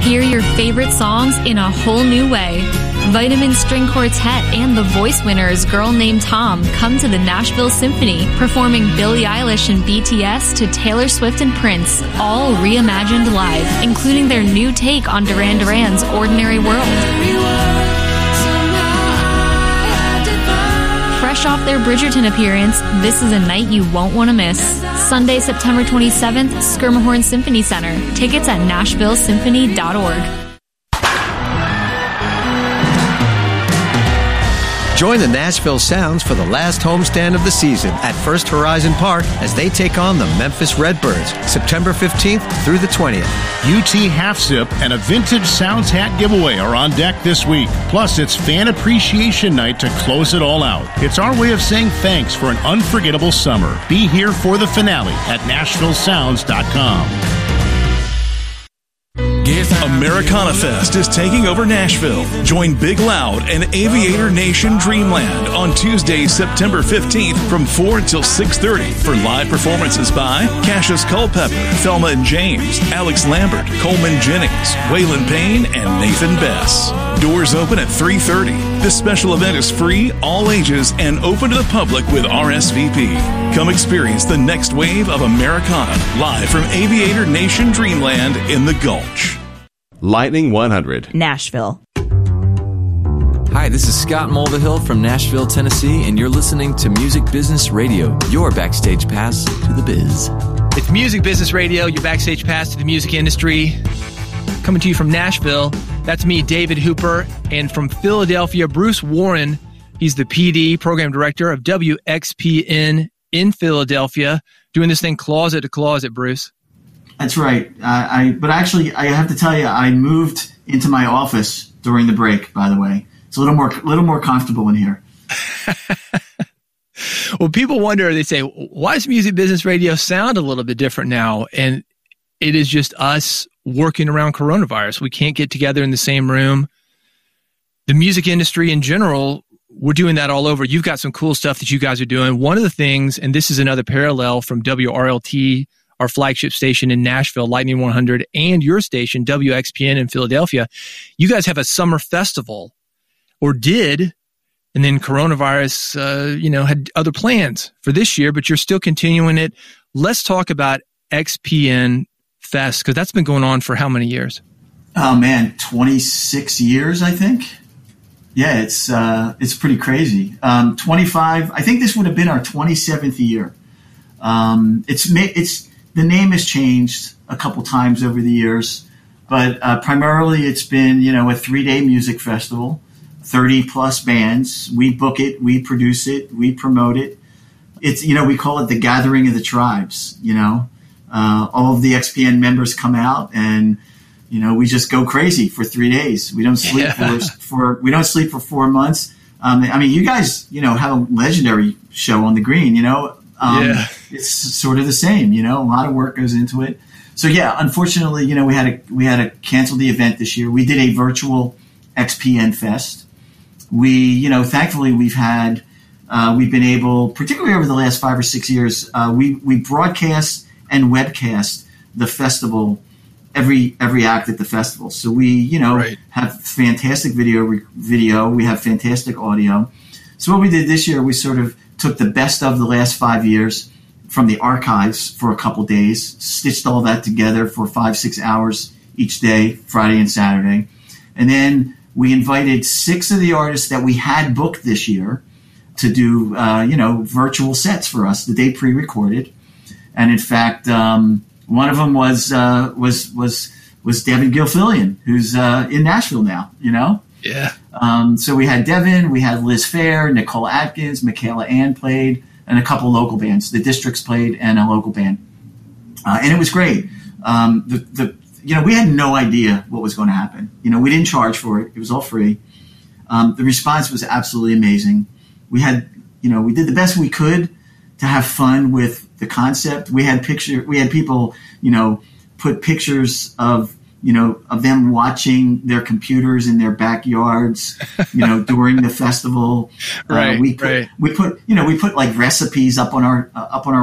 Hear your favorite songs in a whole new way. Vitamin String Quartet and the Voice Winners Girl Named Tom come to the Nashville Symphony, performing Billie Eilish and BTS to Taylor Swift and Prince, all reimagined live, including their new take on Duran Duran's Ordinary World. Fresh off their Bridgerton appearance, this is a night you won't want to miss. Sunday, September 27th, Schermerhorn Symphony Center. Tickets at NashvilleSymphony.org. Join the Nashville Sounds for the last homestand of the season at First Horizon Park as they take on the Memphis Redbirds, September 15th through the 20th. UT Half Sip and a vintage Sounds hat giveaway are on deck this week. Plus, it's Fan Appreciation Night to close it all out. It's our way of saying thanks for an unforgettable summer. Be here for the finale at NashvilleSounds.com. Americana Fest is taking over Nashville. Join Big Loud and Aviator Nation Dreamland on Tuesday, September 15th from 4 until 6:30 for live performances by Cassius Culpepper, Thelma and James, Alex Lambert, Coleman Jennings, Waylon Payne, and Nathan Bess. Doors open at 3:30. This special event is free, all ages, and open to the public with RSVP. Come experience the next wave of Americana live from Aviator Nation Dreamland in the Gulch. Lightning 100. Nashville. Hi, this is Scott Mulvihill from Nashville, Tennessee, and you're listening to Music Business Radio, your backstage pass to the biz. It's Music Business Radio, your backstage pass to the music industry. Coming to you from Nashville, that's me, David Hooper, and from Philadelphia, Bruce Warren. He's the PD, Program Director of WXPN in Philadelphia, doing this thing closet to closet, Bruce. That's right. But actually, I have to tell you, I moved into my office during the break, by the way. It's a little more comfortable in here. Well, people wonder, they say, why does Music Business Radio sound a little bit different now? And it is just us working around coronavirus. We can't get together in the same room. The music industry in general, we're doing that all over. You've got some cool stuff that you guys are doing. One of the things, and this is another parallel from WRLT, our flagship station in Nashville, Lightning 100, and your station, WXPN in Philadelphia, you guys have a summer festival, or did, and then coronavirus, had other plans for this year, but you're still continuing it. Let's talk about XPN Fest, because that's been going on for how many years? Oh man, 26 years, I think. Yeah, it's pretty crazy. 25. I think this would have been our 27th year. The name has changed a couple times over the years, but primarily it's been, a 3-day music festival, 30 plus bands. We book it, we produce it, we promote it. It's, we call it the gathering of the tribes, all of the XPN members come out and, we just go crazy for 3 days. We don't sleep for 4 months. You guys, have a legendary show on the Green, It's sort of the same, a lot of work goes into it. So yeah, unfortunately, we had to cancel the event this year. We did a virtual XPN Fest. We, thankfully we've been able, particularly over the last 5 or 6 years, we broadcast and webcast the festival, every act at the festival. So we, have fantastic video, we have fantastic audio. So what we did this year, we sort of took the best of the last 5 years from the archives for a couple days, stitched all that together for 5-6 hours each day, Friday and Saturday. And then we invited 6 of the artists that we had booked this year to do, virtual sets for us that they pre-recorded. And in fact, one of them was Devin Gilfillian, who's in Nashville now, Yeah. So we had Devin, we had Liz Fair, Nicole Atkins, Michaela Ann played, and a couple local bands. The Districts played and a local band. And it was great. We had no idea what was going to happen. We didn't charge for it. It was all free. The response was absolutely amazing. We did the best we could to have fun with the concept. We had people, put pictures of them watching their computers in their backyards, during the festival. Right. We put like recipes up on our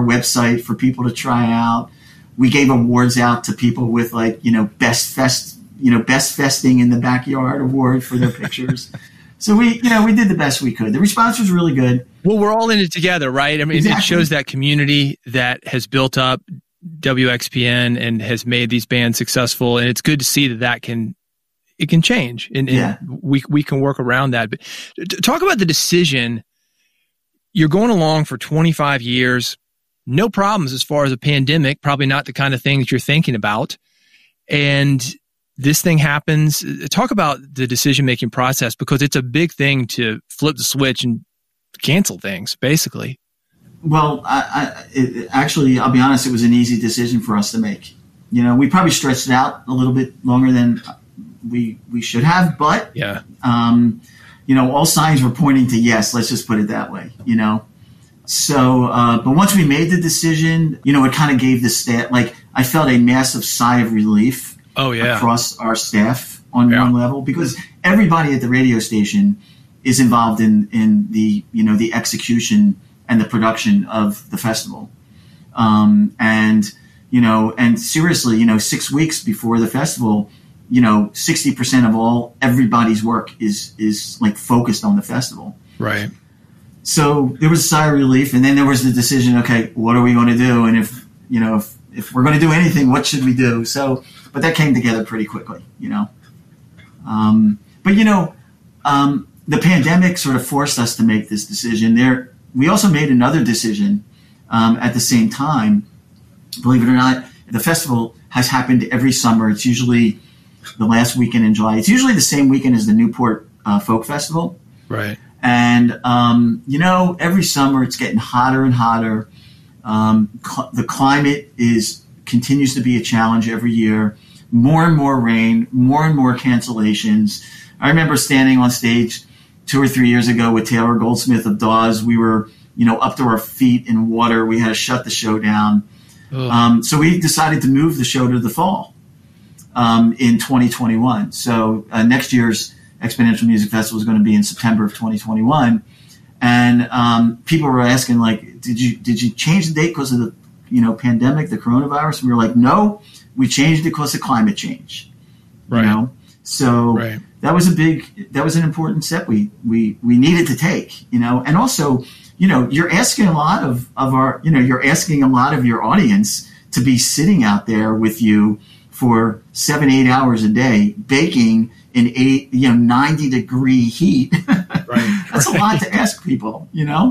website for people to try out. We gave awards out to people with best fest best festing in the backyard award for their pictures. So we did the best we could. The response was really good. Well, we're all in it together, right? I mean, exactly. It shows that community that has built up WXPN and has made these bands successful. And it's good to see that can change and we can work around that. But talk about the decision. You're going along for 25 years, no problems as far as a pandemic, probably not the kind of thing that you're thinking about. And this thing happens. Talk about the decision-making process, because it's a big thing to flip the switch and cancel things, basically. Well, actually, I'll be honest, it was an easy decision for us to make. We probably stretched it out a little bit longer than we should have, but all signs were pointing to yes. Let's just put it that way. So, but once we made the decision, it kind of gave the staff, I felt a massive sigh of relief. Across our staff on one level, because everybody at the radio station is involved in the execution and the production of the festival. And seriously, 6 weeks before the festival, 60% of everybody's work is focused on the festival. Right. So there was a sigh of relief, and then there was the decision, okay, what are we going to do? And if we're going to do anything, what should we do? So, but that came together pretty quickly, the pandemic sort of forced us to make this decision. We also made another decision at the same time. Believe it or not, the festival has happened every summer. It's usually the last weekend in July. It's usually the same weekend as the Newport Folk Festival. Right. And, every summer it's getting hotter and hotter. The climate continues to be a challenge every year. More and more rain, more and more cancellations. I remember standing on stage 2 or 3 years ago with Taylor Goldsmith of Dawes. We were, up to our feet in water. We had to shut the show down. So we decided to move the show to the fall in 2021. So next year's Exponential Music Festival is going to be in September of 2021. And people were asking, did you change the date because of the pandemic, the coronavirus? And we were like, no, we changed it because of climate change. Right. So that was an important step we needed to take. And also, you're asking a lot of you're asking a lot of your audience to be sitting out there with you for 7-8 hours a day, baking in 90-degree heat. Right. That's a lot to ask people, Yeah.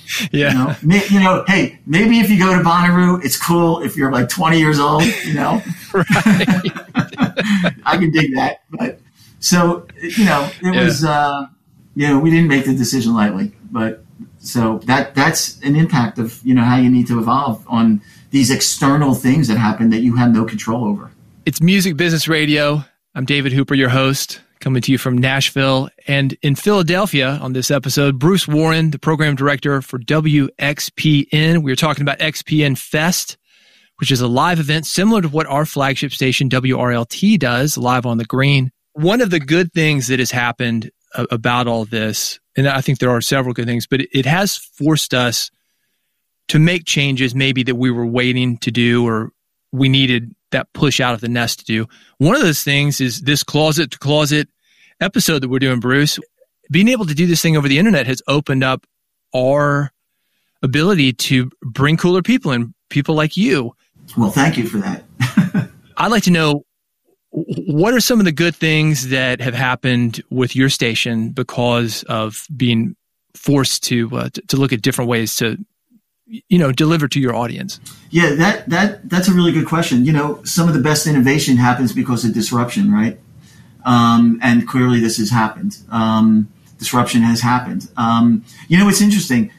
Hey, maybe if you go to Bonnaroo, it's cool if you're 20 years old, Right. I can dig that. But so, it was, we didn't make the decision lightly, but so that's an impact of, how you need to evolve on these external things that happen that you have no control over. It's Music Business Radio. I'm David Hooper, your host, coming to you from Nashville. And in Philadelphia on this episode, Bruce Warren, the program director for WXPN. We were talking about XPN Fest, which is a live event similar to what our flagship station WRLT does, live on the green. One of the good things that has happened about all this, and I think there are several good things, but it has forced us to make changes maybe that we were waiting to do or we needed that push out of the nest to do. One of those things is this closet to closet episode that we're doing, Bruce. Being able to do this thing over the internet has opened up our ability to bring cooler people in, people like you. Well, thank you for that. I'd like to know, what are some of the good things that have happened with your station because of being forced to look at different ways to deliver to your audience? Yeah, that's a really good question. Some of the best innovation happens because of disruption, right? And clearly this has happened. Disruption has happened. It's interesting.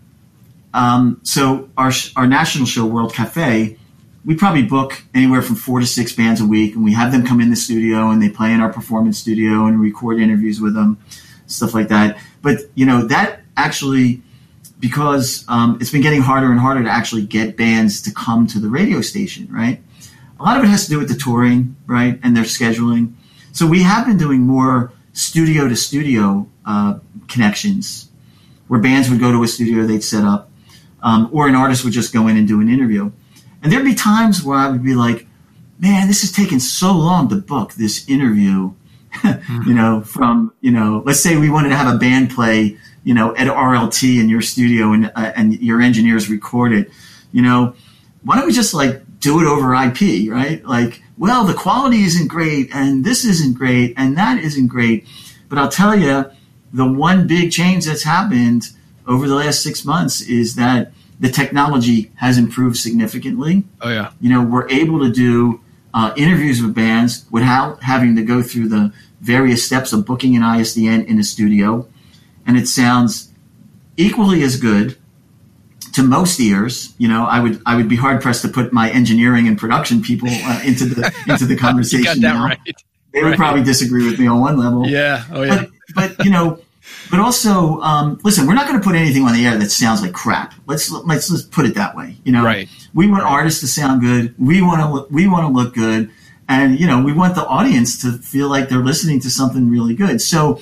So our national show, World Cafe, we probably book anywhere from 4 to 6 bands a week, and we have them come in the studio and they play in our performance studio and record interviews with them, stuff like that. But, that actually, because it's been getting harder and harder to actually get bands to come to the radio station, right? A lot of it has to do with the touring, right, and their scheduling. So we have been doing more studio-to-studio connections where bands would go to a studio they'd set up, or an artist would just go in and do an interview. And there'd be times where I would be like, man, this is taking so long to book this interview, from, let's say we wanted to have a band play, at RLT in your studio and your engineers record it, why don't we just do it over IP, right? Well, the quality isn't great and this isn't great and that isn't great. But I'll tell you, the one big change that's happened over the last 6 months is that the technology has improved significantly. Oh, yeah. We're able to do interviews with bands without having to go through the various steps of booking an ISDN in a studio. And it sounds equally as good to most ears. I would be hard pressed to put my engineering and production people into the conversation. You got that now. right. They would probably disagree with me on one level. Yeah. Oh, yeah. But also, listen, we're not going to put anything on the air that sounds like crap. Let's put it that way. Right. We want artists to sound good. We want to look good, and we want the audience to feel like they're listening to something really good. So,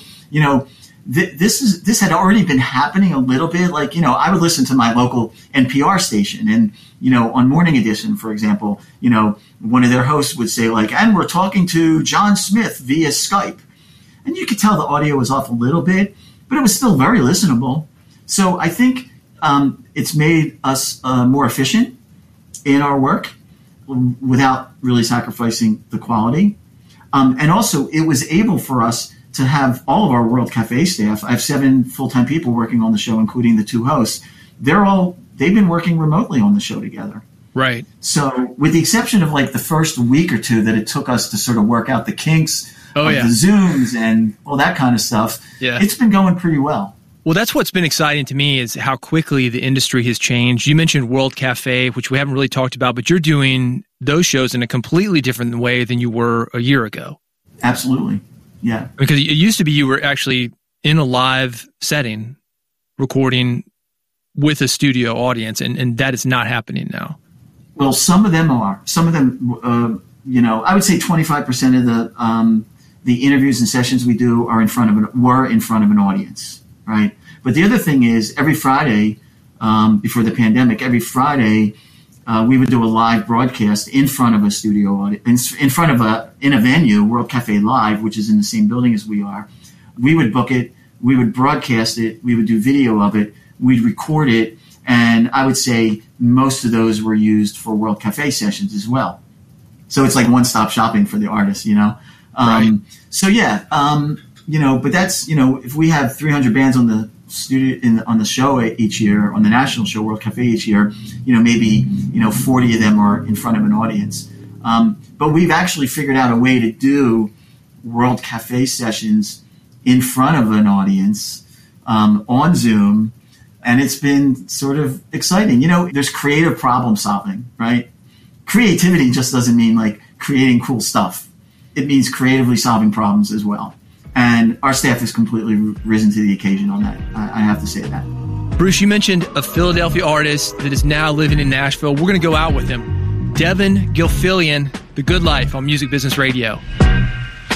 this had already been happening a little bit. I would listen to my local NPR station, and on Morning Edition, for example, one of their hosts would say and we're talking to John Smith via Skype. And you could tell the audio was off a little bit, but it was still very listenable. So I think it's made us more efficient in our work without really sacrificing the quality. And also, it was able for us to have all of our World Cafe staff. I have 7 full-time people working on the show, including the 2 hosts. They've been working remotely on the show together. Right. So with the exception of the first week or two that it took us to sort of work out the kinks, the Zooms and all that kind of stuff, it's been going pretty well. Well, that's what's been exciting to me is how quickly the industry has changed. You mentioned World Cafe, which we haven't really talked about, but you're doing those shows in a completely different way than you were a year ago. Absolutely. Yeah. Because it used to be you were actually in a live setting recording with a studio audience, and that is not happening now. Well, some of them are. Some of them, I would say 25% of the interviews and sessions we do were in front of an audience, right? But the other thing is, every Friday before the pandemic, we would do a live broadcast in front of a studio audience, in a venue, World Cafe Live, which is in the same building as we are. We would book it, we would broadcast it, we would do video of it, we'd record it, and I would say most of those were used for World Cafe sessions as well. So it's like one-stop shopping for the artist, Right. So yeah, but that's, if we have 300 bands on the studio on the show each year, on the national show World Cafe each year, maybe 40 of them are in front of an audience. But we've actually figured out a way to do World Cafe sessions in front of an audience on Zoom, and it's been sort of exciting. There's creative problem solving, right? Creativity just doesn't mean creating cool stuff. It means creatively solving problems as well. And our staff has completely risen to the occasion on that. I have to say that. Bruce, you mentioned a Philadelphia artist that is now living in Nashville. We're going to go out with him. Devin Gilfillian, The Good Life on Music Business Radio.